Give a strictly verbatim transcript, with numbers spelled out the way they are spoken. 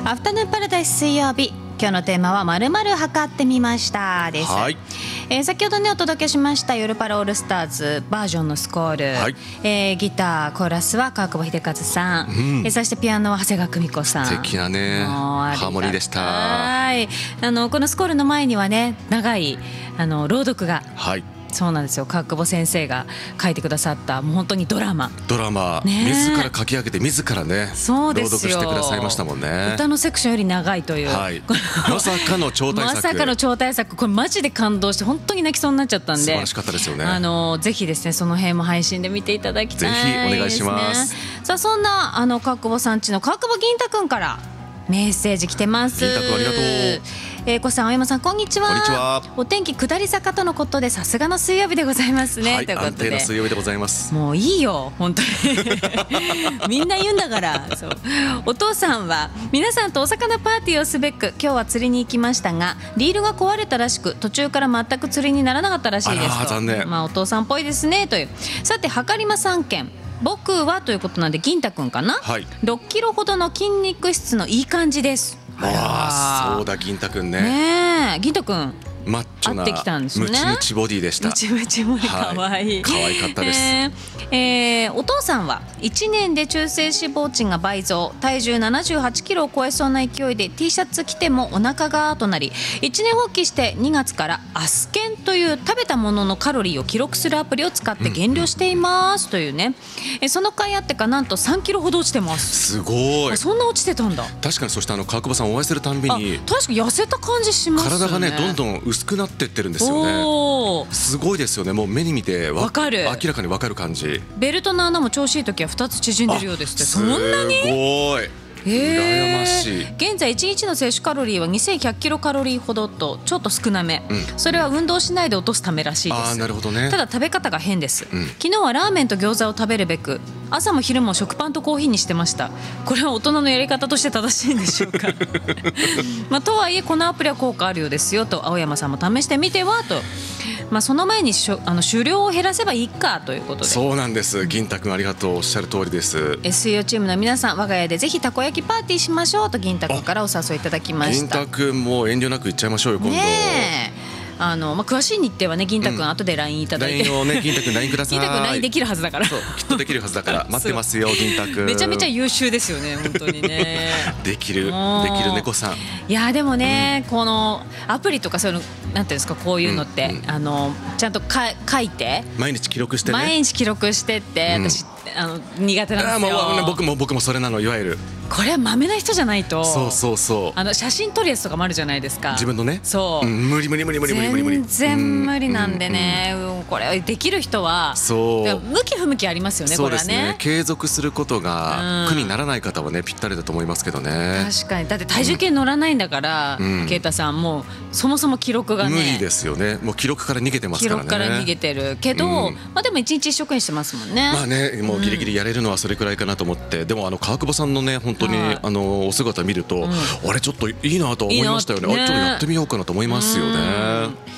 アフタヌーンパラダイス水曜日、今日のテーマは〇〇測ってみましたです。 はい、 えー、先ほどねお届けしました夜パラオールスターズバージョンのスコール、 はい、えー、ギターコーラスは川久保秀和さん、うん、えー、そしてピアノは長谷川久美子さん。 素敵なねハーモニーでした。 はい、あのこのスコールの前にはね長いあの朗読が、 はい、 そうなんですよ、川久保先生が書いてくださったもう本当にドラマドラマ、ね、自ら書き上げて自らねそうですよ朗読してくださいましたもんね。 歌のセクションより長いという、 はい、まさかの超大作まさかの超大作、これマジで感動して本当に泣きそうになっちゃったんで、 素晴らしかったですよね。 あのぜひですねその辺も配信で見ていただきたいですね。 ぜひお願いします。 さあそんなあの川久保さんちの川久保銀太くんからメッセージ来てます。 銀太くんありがとう。 えー、小さん青山さんこんにちは。 こんにちは。 お天気下り坂とのことでさすがの水曜日でございますね、 はい、 ということで安定の水曜日でございます。 もういいよ本当にみんな言うんだからそうお父さんは皆さんとお魚パーティーをすべく今日は釣りに行きましたがリールが壊れたらしく途中から全く釣りにならなかったらしいですと。 残念。 まあ、お父さんっぽいですねという。さてはかりまさん件僕はということなんで銀太くんかな、はい、ろっキロほどの筋肉質のいい感じです。 ああそうだ銀太くんね。 ねえ銀太くんマッチョな会ってきたんですね。 ムチムチボディでした。 ムチムチボディかわいい、 可愛かったです。 えーえー、お父さんはいちねんで中性脂肪値が倍増、体重ななじゅうはちキロを超えそうな勢いで T シャツ着てもお腹がとなりいちねん発起してにがつからアスケンという食べたもののカロリーを記録するアプリを使って減量していますというね、えー、その甲斐あってかなんとさんキロほど落ちてます。 すごい。 そんな落ちてたんだ。 確かに。そしてあの川久保さんお会いするたんびに確かに痩せた感じしますよね。 体がねどんどん薄くなってってるんですよね。すごいですよね。もう目に見てわかる、明らかにわかる感じ。 ベルトの穴も調子いい時はふたつ縮んでるようですって。そんなにすごい。羨ましい。 現在いちにちの摂取カロリーはにせんひゃくキロカロリーほどとちょっと少なめ、うん、それは運動しないで落とすためらしいです。 あ、なるほどね。 ただ食べ方が変です、うん、昨日はラーメンと餃子を食べるべく朝も昼も食パンとコーヒーにしてました。これは大人のやり方として正しいんでしょうかまあとはいえこのアプリは効果あるようですよと。青山さんも試してみてはと。まあ、その前にしょあの狩猟を減らせばいいかということで。 そうなんです。銀太くんありがとう。おっしゃる通りです。 エスイーオー チームの皆さん我が家でぜひたこ焼きパーティーしましょうと銀太くんからお誘いいただきました。 銀太くんも遠慮なく行っちゃいましょうよ今度。 ねえあのまあ、詳しい日程はね銀太くん後で ライン いただいて、 うん、ライン をね銀太くん ライン ください。 銀太くん ライン できるはずだからそうきっとできるはずだから待ってますよ銀太くん。 めちゃめちゃ優秀ですよね本当にねできるできる猫さん。 いやでもね、うん、このアプリとかそういうのなんていうんですかこういうのって、うんうん、あのちゃんとか書いて毎日記録してね。毎日記録してって、うん、私あの苦手なんですよ。 あもう僕も僕もそれなの。いわゆるこれはマメな人じゃないと。 そうそうそう。 あの写真撮るやつとかもあるじゃないですか自分のね。 そう、 うん、無理無理無理無理無理無理無理全然無理なんでね、うんうん、これできる人はそう向き不向きありますよね。 そうですね、 これはね継続することが苦にならない方はねぴったりだと思いますけどね。 確かに。だって体重計乗らないんだから、うん、啓太さんもうそもそも記録がね無理ですよね。もう記録から逃げてますからね。 記録から逃げてるけど、うん、まあでも一日一食にしてますもんね。 まあねもうギリギリやれるのはそれくらいかなと思って、うん、でもあの川久保さんのね本当に、はい、あのお姿見ると、うん、あれちょっといいなと思いましたよね。いいなってね。あれちょっとやってみようかなと思いますよね。